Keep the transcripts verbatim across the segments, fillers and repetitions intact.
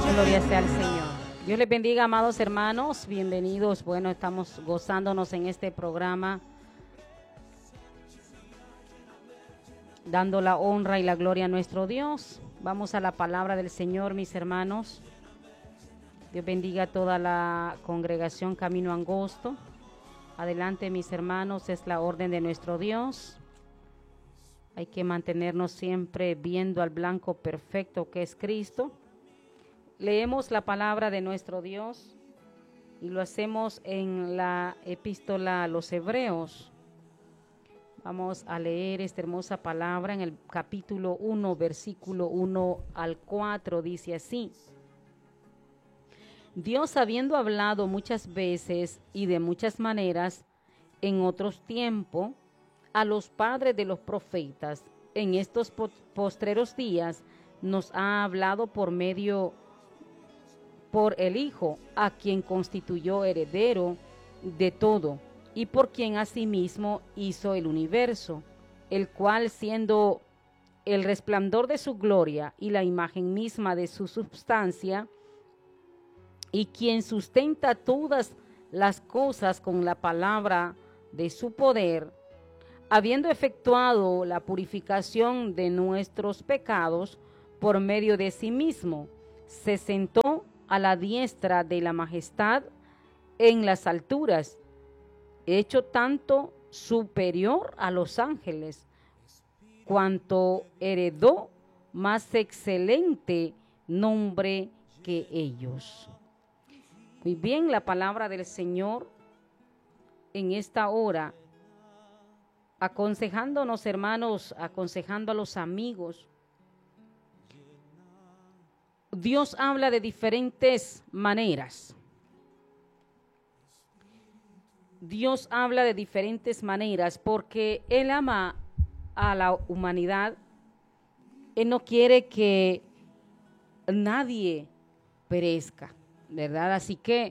Gloria sea al Señor. Dios les bendiga, amados hermanos. Bienvenidos. Bueno, estamos gozándonos en este programa, dando la honra y la gloria a nuestro Dios. Vamos a la palabra del Señor, mis hermanos. Dios bendiga a toda la congregación Camino Angosto. Adelante, mis hermanos, es la orden de nuestro Dios. Hay que mantenernos siempre viendo al blanco perfecto que es Cristo. Leemos la palabra de nuestro Dios y lo hacemos en la epístola a los Hebreos. Vamos a leer esta hermosa palabra en el capítulo uno, versículo uno al cuatro, dice así: Dios, habiendo hablado muchas veces y de muchas maneras en otros tiempos a los padres de los profetas, en estos postreros días nos ha hablado por medio por el Hijo, a quien constituyó heredero de todo, y por quien asimismo hizo el universo, el cual, siendo el resplandor de su gloria y la imagen misma de su substancia, y quien sustenta todas las cosas con la palabra de su poder, habiendo efectuado la purificación de nuestros pecados por medio de sí mismo, se sentó a la diestra de la majestad en las alturas, hecho tanto superior a los ángeles, cuanto heredó más excelente nombre que ellos. Muy bien, la palabra del Señor en esta hora, aconsejándonos, hermanos, aconsejando a los amigos. Dios habla de diferentes maneras. Dios habla de diferentes maneras porque Él ama a la humanidad. Él no quiere que nadie perezca, ¿verdad? Así que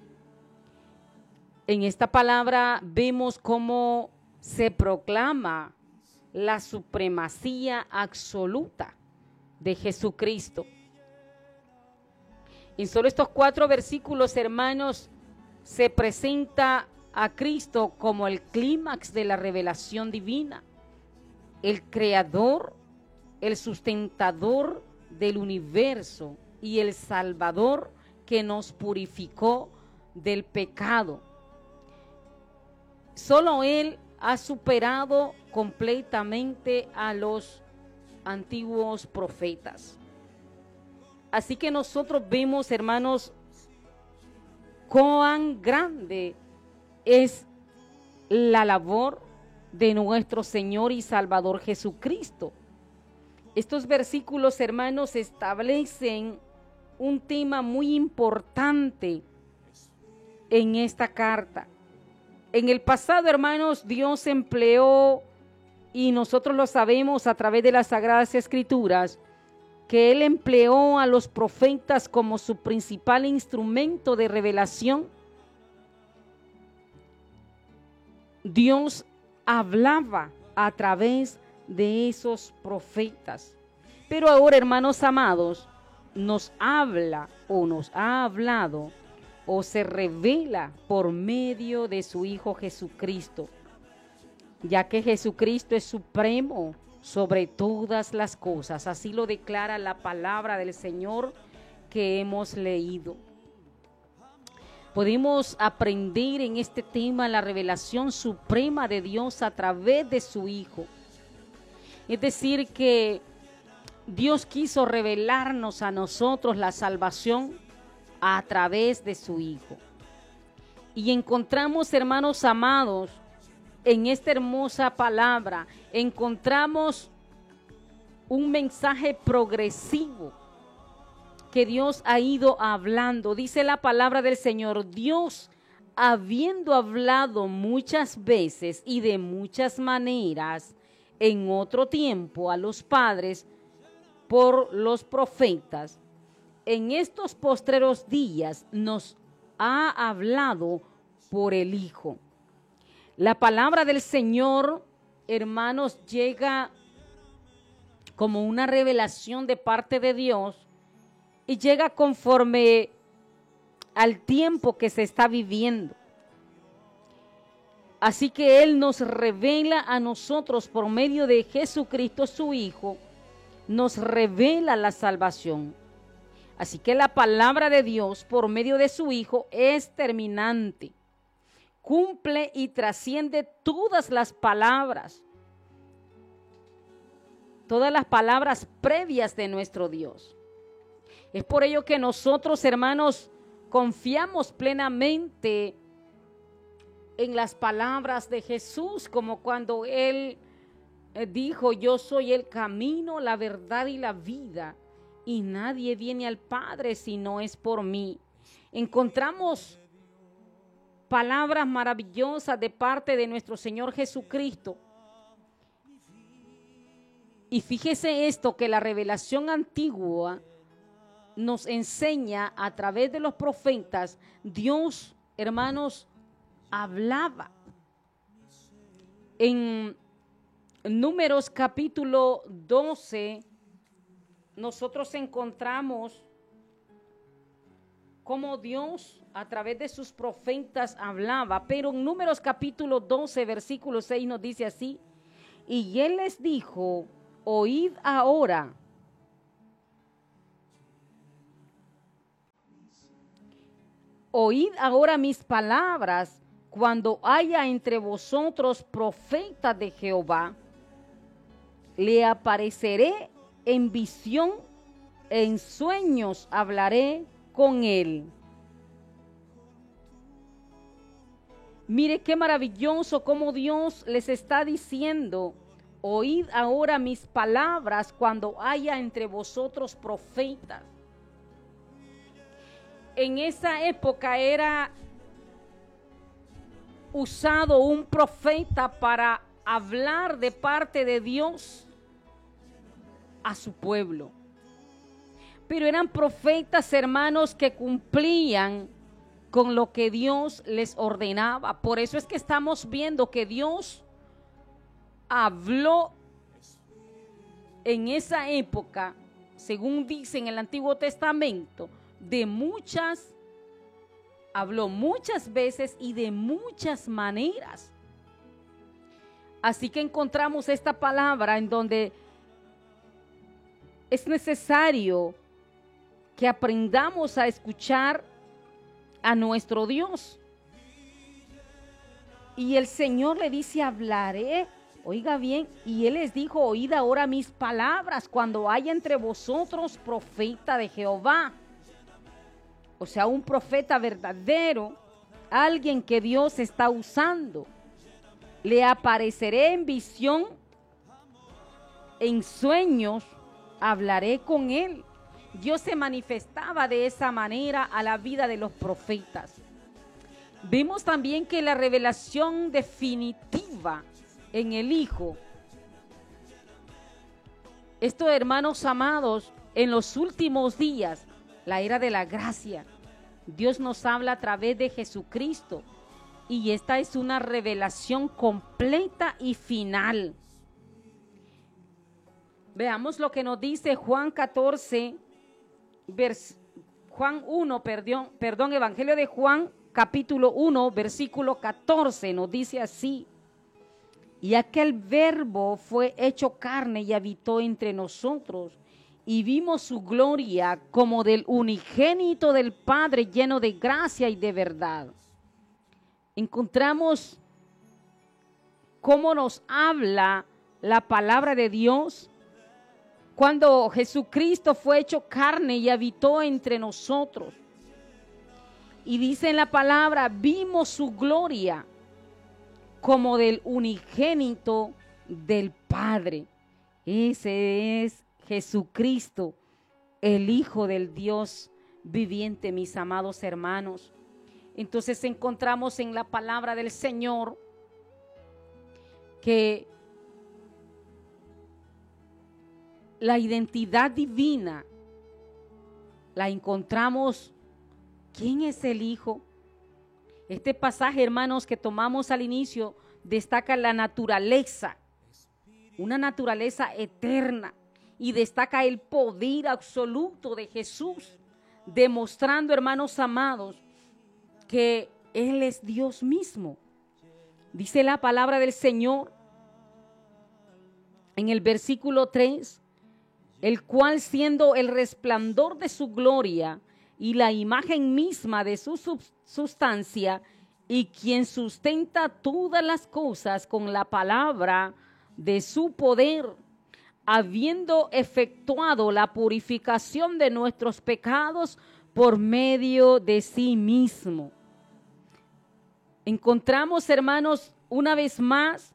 en esta palabra vemos cómo se proclama la supremacía absoluta de Jesucristo. En solo estos cuatro versículos, hermanos, se presenta a Cristo como el clímax de la revelación divina, el creador, el sustentador del universo y el salvador que nos purificó del pecado. Solo Él ha superado completamente a los antiguos profetas. Así que nosotros vemos, hermanos, cuán grande es la labor de nuestro Señor y Salvador Jesucristo. Estos versículos, hermanos, establecen un tema muy importante en esta carta. En el pasado, hermanos, Dios empleó, y nosotros lo sabemos a través de las Sagradas Escrituras, que Él empleó a los profetas como su principal instrumento de revelación. Dios hablaba a través de esos profetas. Pero ahora, hermanos amados, nos habla o nos ha hablado o se revela por medio de su Hijo Jesucristo, ya que Jesucristo es supremo sobre todas las cosas. Así lo declara la palabra del Señor que hemos leído. Podemos aprender en este tema la revelación suprema de Dios a través de su Hijo. Es decir, que Dios quiso revelarnos a nosotros la salvación a través de su Hijo. Y encontramos, hermanos amados, en esta hermosa palabra, encontramos un mensaje progresivo que Dios ha ido hablando. Dice la palabra del Señor: Dios, habiendo hablado muchas veces y de muchas maneras en otro tiempo a los padres por los profetas, en estos postreros días nos ha hablado por el Hijo. La palabra del Señor, hermanos, llega como una revelación de parte de Dios y llega conforme al tiempo que se está viviendo. Así que Él nos revela a nosotros por medio de Jesucristo su Hijo, nos revela la salvación. Así que la palabra de Dios por medio de su Hijo es terminante, cumple y trasciende todas las palabras, todas las palabras previas de nuestro Dios. Es por ello que nosotros, hermanos, confiamos plenamente en las palabras de Jesús, como cuando Él dijo: yo soy el camino, la verdad y la vida, y nadie viene al Padre si no es por mí. Encontramos palabras maravillosas de parte de nuestro Señor Jesucristo. Y fíjese esto, que la revelación antigua nos enseña a través de los profetas. Dios, hermanos, hablaba. En Números capítulo doce, nosotros encontramos cómo Dios a través de sus profetas hablaba, pero en Números capítulo doce, versículo seis nos dice así: y Él les dijo: oíd ahora, oíd ahora mis palabras, cuando haya entre vosotros profetas de Jehová, le apareceré en visión, en sueños hablaré con él. Mire qué maravilloso cómo Dios les está diciendo: oíd ahora mis palabras cuando haya entre vosotros profetas. En esa época era usado un profeta para hablar de parte de Dios a su pueblo. Pero eran profetas, hermanos, que cumplían con lo que Dios les ordenaba. Por eso es que estamos viendo que Dios habló en esa época, según dice en el Antiguo Testamento, de muchas, habló muchas veces y de muchas maneras. Así que encontramos esta palabra en donde es necesario que aprendamos a escuchar a nuestro Dios. Y el Señor le dice: hablaré, oiga bien, y Él les dijo: oíd ahora mis palabras cuando haya entre vosotros profeta de Jehová. O sea, un profeta verdadero, alguien que Dios está usando. Le apareceré en visión, en sueños hablaré con él. Dios se manifestaba de esa manera a la vida de los profetas. Vemos también que la revelación definitiva en el Hijo, esto, hermanos amados, en los últimos días, la era de la gracia, Dios nos habla a través de Jesucristo, y esta es una revelación completa y final. Veamos lo que nos dice Juan catorce, vers, Juan uno, perdón, perdón, Evangelio de Juan, capítulo uno, versículo catorce, nos dice así: y aquel verbo fue hecho carne y habitó entre nosotros, y vimos su gloria como del unigénito del Padre, lleno de gracia y de verdad. Encontramos cómo nos habla la palabra de Dios cuando Jesucristo fue hecho carne y habitó entre nosotros. Y dice en la palabra: vimos su gloria como del unigénito del Padre. Ese es Jesucristo, el Hijo del Dios viviente, mis amados hermanos. Entonces encontramos en la palabra del Señor que la identidad divina la encontramos. ¿Quién es el Hijo? Este pasaje, hermanos, que tomamos al inicio, destaca la naturaleza, una naturaleza eterna. y destaca el poder absoluto de Jesús, demostrando, hermanos amados, que Él es Dios mismo. Dice la palabra del Señor en el versículo tres, el cual siendo el resplandor de su gloria y la imagen misma de su sustancia, y quien sustenta todas las cosas con la palabra de su poder, habiendo efectuado la purificación de nuestros pecados por medio de sí mismo. Encontramos, hermanos, una vez más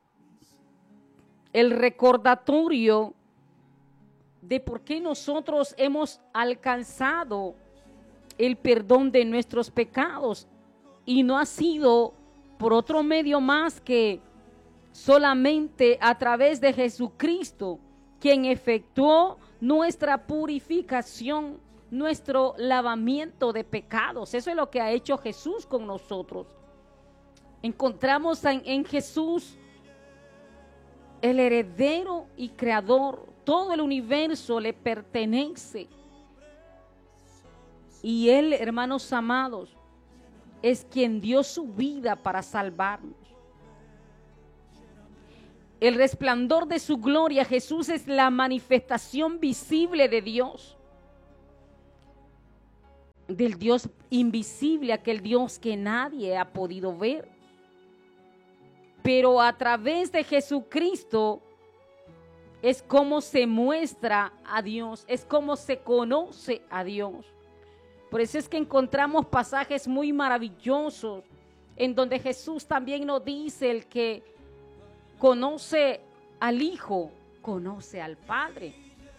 el recordatorio de por qué nosotros hemos alcanzado el perdón de nuestros pecados, y no ha sido por otro medio más que solamente a través de Jesucristo, quien efectuó nuestra purificación, nuestro lavamiento de pecados. Eso es lo que ha hecho Jesús con nosotros. Encontramos en, en Jesús el heredero y creador. Todo el universo le pertenece. Y Él, hermanos amados, es quien dio su vida para salvarnos. El resplandor de su gloria, Jesús es la manifestación visible de Dios, del Dios invisible, aquel Dios que nadie ha podido ver. Pero a través de Jesucristo es como se muestra a Dios, es como se conoce a Dios. Por eso es que encontramos pasajes muy maravillosos en donde Jesús también nos dice: el que conoce al Hijo, conoce al Padre.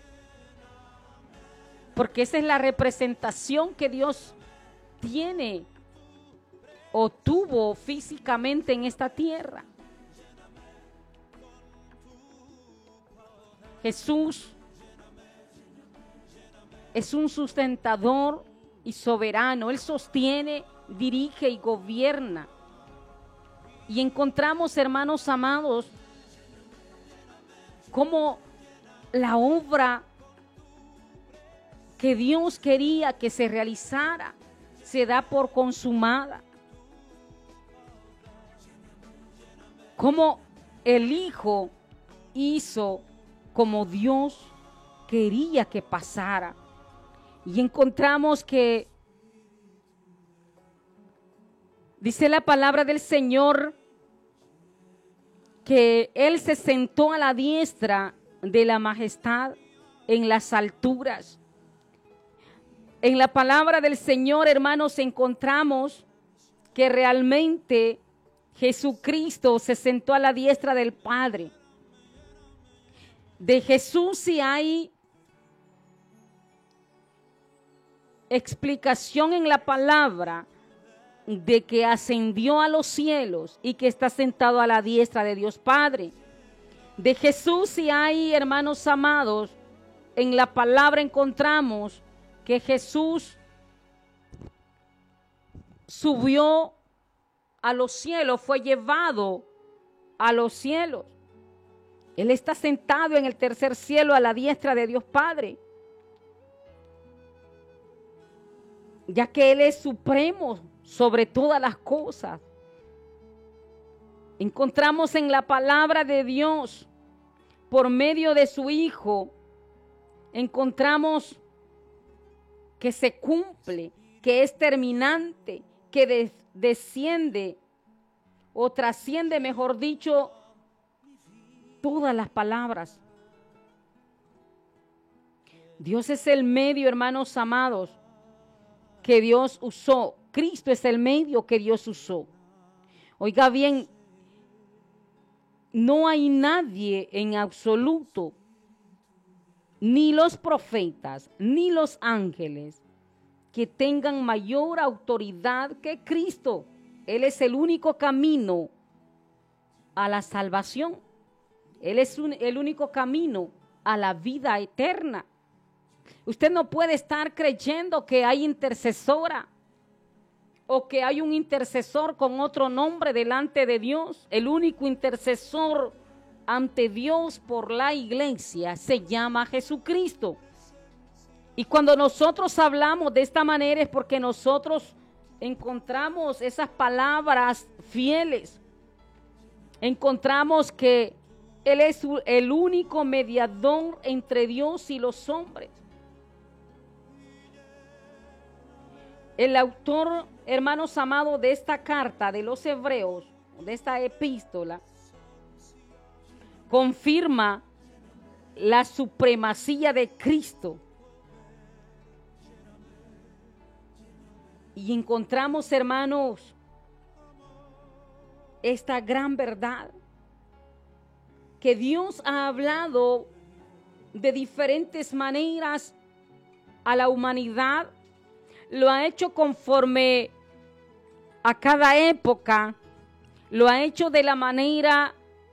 Porque esa es la representación que Dios tiene o tuvo físicamente en esta tierra. Jesús es un sustentador y soberano. Él sostiene, dirige y gobierna. Y encontramos, hermanos amados, cómo la obra que Dios quería que se realizara se da por consumada. Cómo el Hijo hizo como Dios quería que pasara. Y encontramos que dice la palabra del Señor que Él se sentó a la diestra de la majestad en las alturas. En la palabra del Señor, hermanos, encontramos que realmente Jesucristo se sentó a la diestra del Padre. De Jesús sí hay explicación en la palabra de que ascendió a los cielos y que está sentado a la diestra de Dios Padre. De Jesús sí hay, hermanos amados, en la palabra encontramos que Jesús subió a los cielos, fue llevado a los cielos. Él está sentado en el tercer cielo a la diestra de Dios Padre, ya que Él es supremo sobre todas las cosas. Encontramos en la palabra de Dios, por medio de su Hijo, encontramos que se cumple, que es terminante, que de, desciende o trasciende, mejor dicho, todas las palabras. Dios es el medio, hermanos amados, que Dios usó. Cristo es el medio que Dios usó. Oiga bien, no hay nadie en absoluto, ni los profetas, ni los ángeles, que tengan mayor autoridad que Cristo. Él es el único camino a la salvación. Él es un, el único camino a la vida eterna. Usted no puede estar creyendo que hay intercesora o que hay un intercesor con otro nombre delante de Dios. El único intercesor ante Dios por la iglesia se llama Jesucristo. Y cuando nosotros hablamos de esta manera es porque nosotros encontramos esas palabras fieles. Encontramos que Él es el único mediador entre Dios y los hombres. El autor, hermanos amados, de esta carta de los Hebreos, de esta epístola, confirma la supremacía de Cristo. Y encontramos, hermanos, esta gran verdad, que Dios ha hablado de diferentes maneras a la humanidad, lo ha hecho conforme a cada época, lo ha hecho de la manera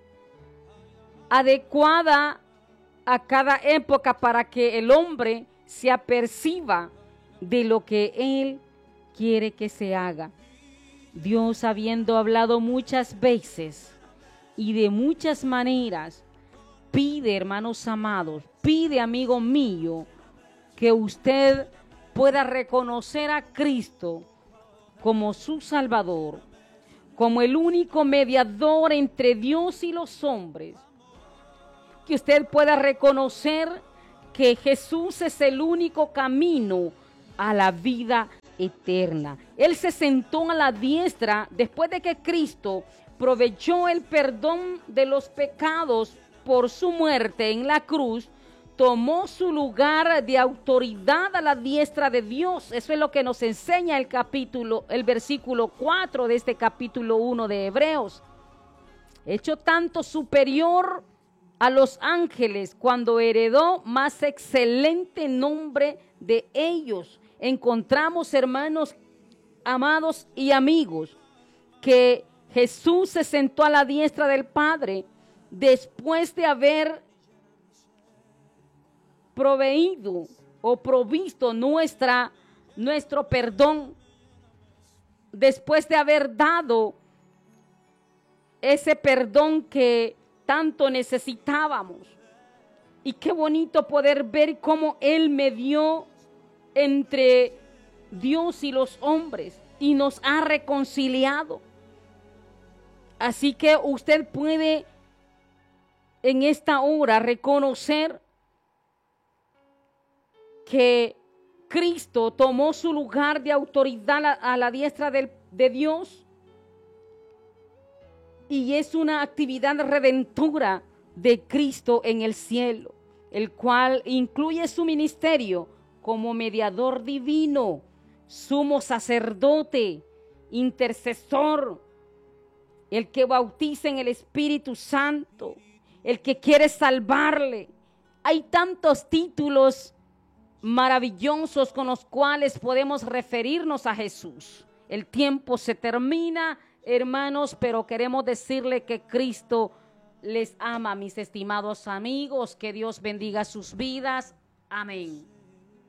adecuada a cada época para que el hombre se aperciba de lo que Él quiere que se haga. Dios, habiendo hablado muchas veces y de muchas maneras, pide, hermanos amados, pide, amigo mío, que usted pueda reconocer a Cristo como su Salvador, como el único mediador entre Dios y los hombres. Que usted pueda reconocer que Jesús es el único camino a la vida eterna. Él se sentó a la diestra después de que Cristo proveyó el perdón de los pecados por su muerte en la cruz. Tomó su lugar de autoridad a la diestra de Dios. Eso es lo que nos enseña el capítulo, el versículo cuatro de este capítulo uno de Hebreos. Hecho tanto superior a los ángeles cuando heredó más excelente nombre de ellos. Encontramos, hermanos amados y amigos, que Jesús se sentó a la diestra del Padre después de haber proveído o provisto nuestra, nuestro perdón, después de haber dado ese perdón que tanto necesitábamos. Y qué bonito poder ver cómo Él medió entre Dios y los hombres y nos ha reconciliado. Así que usted puede en esta hora reconocer que Cristo tomó su lugar de autoridad a la, a la diestra del, de Dios, y es una actividad redentora de Cristo en el cielo, el cual incluye su ministerio como mediador divino, sumo sacerdote, intercesor, el que bautiza en el Espíritu Santo, el que quiere salvarle. Hay tantos títulos maravillosos con los cuales podemos referirnos a Jesús. El tiempo se termina, hermanos, pero queremos decirle que Cristo les ama, mis estimados amigos. Que Dios bendiga sus vidas. Amén.